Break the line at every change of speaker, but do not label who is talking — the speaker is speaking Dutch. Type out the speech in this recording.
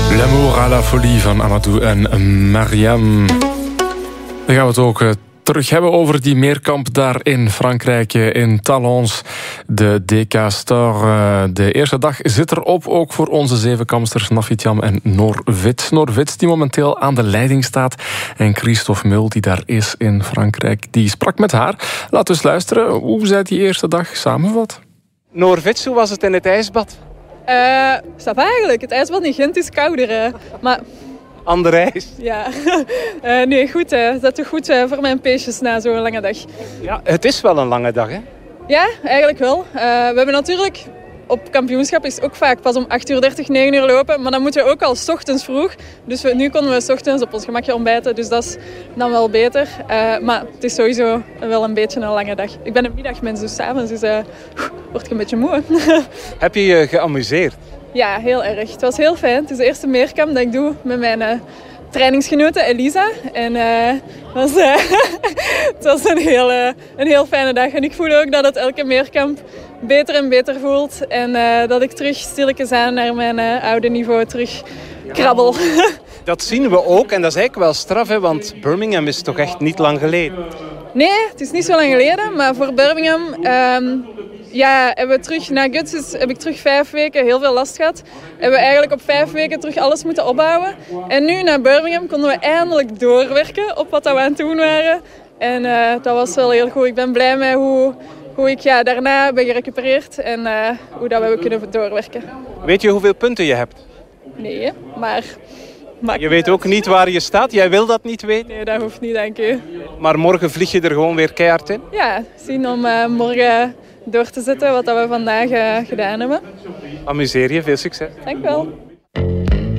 L'amour à la folie van Amadou en Mariam. Dan gaan we het ook terug hebben over die meerkamp daar in Frankrijk, in Talence. De DK Star. De eerste dag zit erop, ook voor onze zevenkampsters Nafitiam en Noor Wits. Noor Wits die momenteel aan de leiding staat. En Christophe Mul die daar is in Frankrijk, die sprak met haar. Laten we eens luisteren hoe zij die eerste dag samenvat.
Noor Wits, hoe was het in het ijsbad?
Staat eigenlijk. Het ijsbad in Gent is kouder. Maar...
Ander ijs?
Ja. Nee, goed. Dat is goed voor mijn peesjes na zo'n lange dag.
Ja, het is wel een lange dag, hè?
Ja, eigenlijk wel. We hebben natuurlijk... Op kampioenschap is het ook vaak pas om 8:30, 9 uur lopen. Maar dan moeten we ook al 's ochtends vroeg. Dus nu konden we 's ochtends op ons gemakje ontbijten. Dus dat is dan wel beter. Maar het is sowieso wel een beetje een lange dag. Ik ben een middagmens, dus 's avonds word ik een beetje moe.
Heb je je geamuseerd?
Ja, heel erg. Het was heel fijn. Het is de eerste meerkamp dat ik doe met mijn trainingsgenote Elisa. En het was een heel fijne dag. En ik voel ook dat het elke meerkamp beter en beter voelt. En dat ik terug stilletjes aan naar mijn oude niveau terug krabbel.
Dat zien we ook. En dat is eigenlijk wel straf, hè? Want Birmingham is toch echt niet lang geleden?
Nee, het is niet zo lang geleden. Maar voor Birmingham... hebben we terug, na Guts heb ik terug 5 weken heel veel last gehad. Hebben we eigenlijk op 5 weken terug alles moeten opbouwen. En nu, naar Birmingham, konden we eindelijk doorwerken op wat we aan het doen waren. En dat was wel heel goed. Ik ben blij met hoe ik daarna ben gerecupereerd en hoe dat we hebben kunnen doorwerken.
Weet je hoeveel punten je hebt?
Nee, maar...
Je weet ook niet waar je staat? Jij wil dat niet weten?
Nee, dat hoeft niet, dank u.
Maar morgen vlieg je er gewoon weer keihard in?
Ja, zien om morgen door te zetten wat we vandaag gedaan hebben.
Amuseer je, veel succes.
Dank u wel.